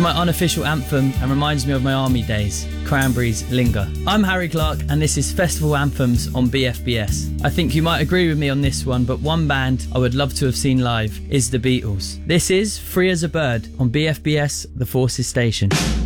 my unofficial anthem and reminds me of my army days. Cranberries Linger. I'm Harry Clark and this is Festival Anthems on BFBS. I think you might agree with me on this one, but one band I would love to have seen live is the Beatles. This is Free as a Bird on BFBS, The Forces Station.